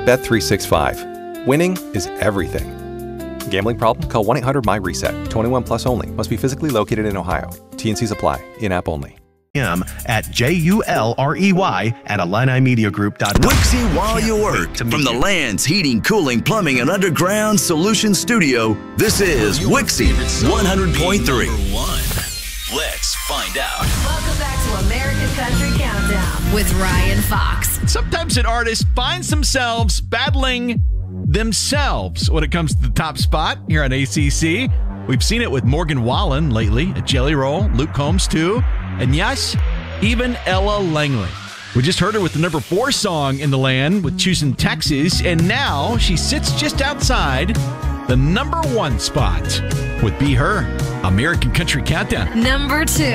Bet365. Winning is everything. Gambling problem? Call 1-800-MY-RESET. 21 plus only. Must be physically located in Ohio. T&Cs apply. In-app only. At JULREY at IlliniMediaGroup.com. Wixie while you work. From the Land's Heating, Cooling, Plumbing, and Underground Solutions Studio, this is Wixie 100.3. Let's find out. Welcome back to American Country Countdown with Ryan Fox. Sometimes an artist finds themselves battling themselves when it comes to the top spot here on ACC. We've seen it with Morgan Wallen lately at Jelly Roll, Luke Combs too, and yes, even Ella Langley. We just heard her with the number 4 song in the land with Choosing Texas, and now she sits just outside the number 1 spot with Be Her, American Country Countdown. Number 2.